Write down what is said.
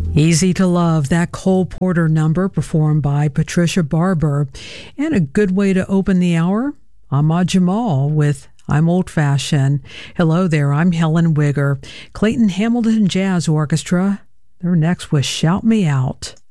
Easy to Love, that Cole Porter number performed by Patricia Barber. And a good way to open the hour, Ahmad Jamal with I'm Old Fashioned. Hello there, I'm Helen Wigger. Clayton Hamilton Jazz Orchestra. They're next with Shout Me Out.